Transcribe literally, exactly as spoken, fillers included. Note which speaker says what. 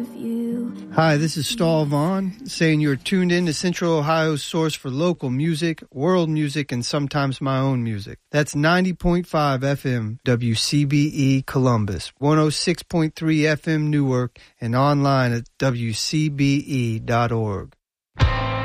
Speaker 1: of you.
Speaker 2: Hi, this is Stahl Vaughn saying you're tuned in to Central Ohio's source for local music, world music, and sometimes my own music. That's ninety point five F M W C B E Columbus, one oh six point three F M Newark, and online at W C B E dot org.